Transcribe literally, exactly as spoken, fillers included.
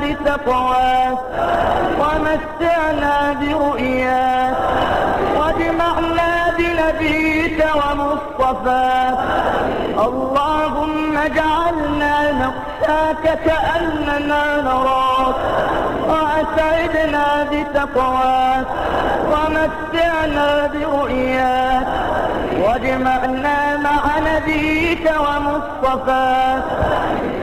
بتقواك ومتعنا برؤياك واجمعنا بنبيك ومصطفاك. اللهم اجعلنا نخشاك كأننا نراك وأسعدنا بتقواك ومتعنا برؤياك واجمعنا مع نبيك ومصطفاك.